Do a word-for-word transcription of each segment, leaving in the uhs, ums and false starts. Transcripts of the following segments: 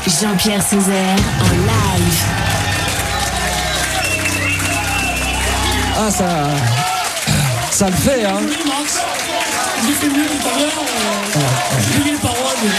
Jean-Pierre Sauzère en live. Ah, ça. Ça le fait, hein. Oui, Max. J'ai fait mieux tout à l'heure. Euh, j'ai oublié les paroles. Mais...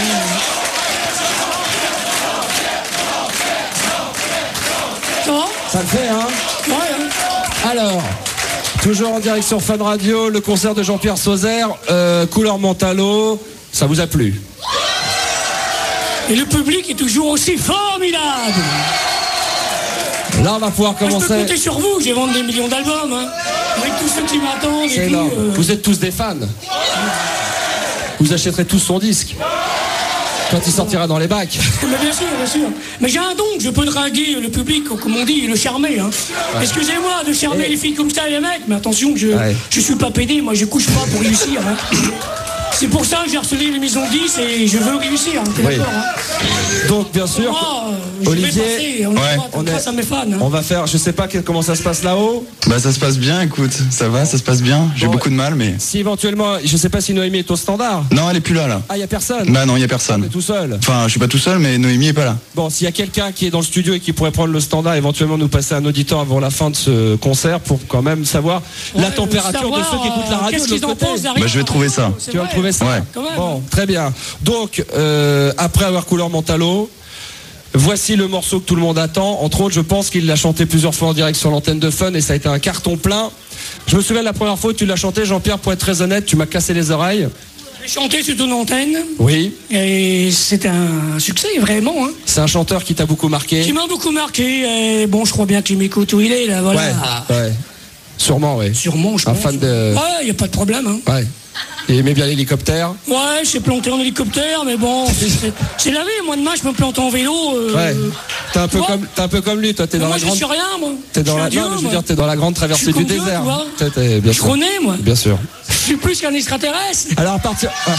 Ça va ? Ça le fait, hein. Ouais, hein. Alors, toujours en direct sur Fun Radio, le concert de Jean-Pierre Sauzère, euh, couleur Mentalo, ça vous a plu? Et le public est toujours aussi formidable. Là, on va pouvoir commencer. Je peux compter sur vous, je vais vendre des millions d'albums. Hein. Avec tous ceux qui m'attendent. C'est et énorme. tout, euh... Vous êtes tous des fans. Vous achèterez tous son disque quand il sortira dans les bacs. Mais bien sûr, bien sûr. Mais j'ai un don, je peux draguer le public, comme on dit, le charmer. Hein. Ouais. Excusez-moi de charmer et... les filles comme ça et les mecs, mais attention, je ouais. je suis pas pédé, moi je couche pas pour réussir. Hein. C'est pour ça que j'ai harcelé les maisons de dix et je veux réussir. T'es oui. d'accord, hein. Donc bien sûr, moi, Olivier, passer, on, ouais. on, est, à mes fans, hein. On va faire, je sais pas comment ça se passe là-haut. Bah ça se passe bien, écoute, ça va, ça se passe bien. J'ai bon, beaucoup de mal, mais. Si éventuellement, je sais pas si Noémie est au standard. Non, elle est plus là, là. Ah, y a personne. Bah non, y a personne. T'es tout seul. Enfin, je suis pas tout seul, mais Noémie est pas là. Bon, s'il y a quelqu'un qui est dans le studio et qui pourrait prendre le standard, éventuellement nous passer un auditeur avant la fin de ce concert pour quand même savoir ouais, la température savoir, de ceux qui écoutent la radio. Qu'est-ce qu'ils en pensent derrière. Bah je vais trouver ça. Tu vas trouver ça. Ouais. Bon, très bien. Donc, euh, après avoir couleur Mentalo, voici le morceau que tout le monde attend. Entre autres, je pense qu'il l'a chanté plusieurs fois en direct sur l'antenne de Fun et ça a été un carton plein. Je me souviens de la première fois où tu l'as chanté, Jean-Pierre, pour être très honnête, tu m'as cassé les oreilles. J'ai chanté sur ton antenne. Oui. Et c'est un succès, vraiment. Hein. C'est un chanteur qui t'a beaucoup marqué. Qui m'a beaucoup marqué. Et bon, je crois bien qu'il m'écoute où il est, là, voilà. Ouais, ouais. Sûrement, oui. Sûrement, je un pense. fan de... Ouais, il n'y a pas de problème. Hein. Ouais. Il aimait bien l'hélicoptère. Ouais, j'ai planté en hélicoptère, mais bon, c'est, c'est la vie. Moi, demain, je me plante en vélo. Euh, ouais. T'es un peu comme, t'es un peu comme lui, toi. T'es mais dans moi, la grande. Je suis rien, moi. T'es dans je la. Dieu, non, mais je veux moi. dire, t'es dans la grande traversée du Dieu, désert. T'es, t'es, bien je sûr. connais, moi. Bien sûr. Je suis plus qu'un extraterrestre. Alors à partir. Ah.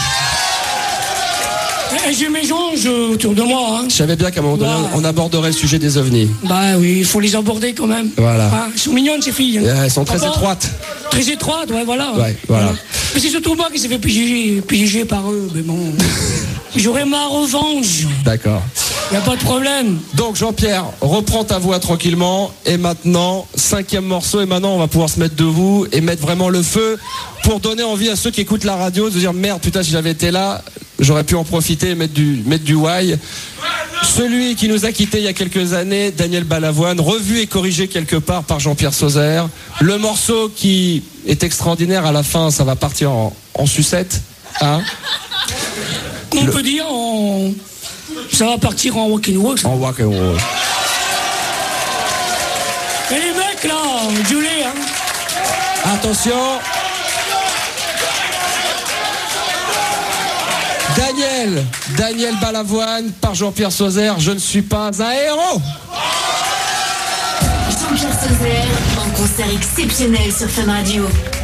Et j'ai mes anges autour de moi. Hein. Je savais bien qu'à un moment donné, bah, on aborderait le sujet des ovnis. Bah oui, il faut les aborder quand même. Voilà. Hein, elles sont mignonnes, ces filles. Hein. Yeah, elles sont très Papa, étroites. Très étroites, ouais, voilà. Ouais, voilà. voilà. Mais c'est surtout moi qui s'est fait piéger, piéger par eux, mais bon. J'aurai ma revanche. D'accord. Y a pas de problème. Donc Jean-Pierre, reprends ta voix tranquillement. Et maintenant, cinquième morceau. Et maintenant, on va pouvoir se mettre debout et mettre vraiment le feu pour donner envie à ceux qui écoutent la radio de dire merde, putain, si j'avais été là, j'aurais pu en profiter et mettre du, mettre du why. Celui qui nous a quittés il y a quelques années, Daniel Balavoine, revu et corrigé quelque part par Jean-Pierre Sauzère. Le morceau qui est extraordinaire à la fin, ça va partir en, en sucette. Hein On Le... peut dire en... ça va partir en walk and roll. En walk and roll. Et les mecs là, gueulez, hein. Attention. Daniel, Daniel Balavoine par Jean-Pierre Sauzère, je ne suis pas un héros. Jean-Pierre Sauzère en concert exceptionnel sur Fun Radio.